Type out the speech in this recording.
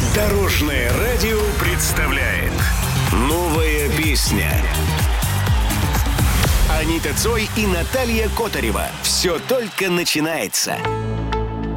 Дорожное радио представляет новая песня. Анита Цой и Наталья Котарева. Все только начинается.